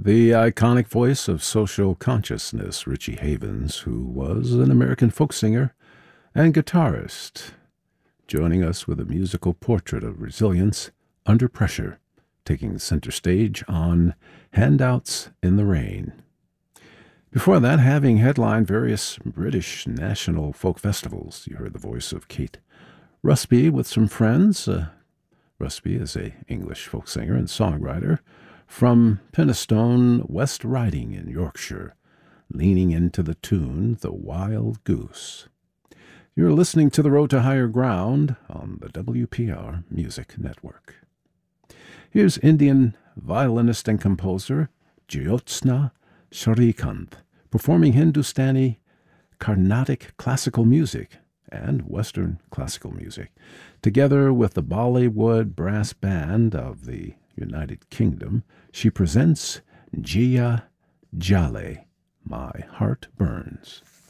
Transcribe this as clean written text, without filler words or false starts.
The iconic voice of social consciousness, Richie Havens, who was an American folk singer and guitarist, joining us with a musical portrait of resilience under pressure, taking center stage on Handouts in the Rain. Before that, having headlined various British national folk festivals, you heard the voice of Kate Rusby with some friends. Rusby is an English folk singer and songwriter from Penistone, West Riding in Yorkshire, leaning into the tune The Wild Goose. You're listening to The Road to Higher Ground on the WPR Music Network. Here's Indian violinist and composer Jyotsna Shrikant performing Hindustani, Carnatic classical music and Western classical music, together with the Bollywood Brass Band of the United Kingdom. She presents Jia Jale, My Heart Burns.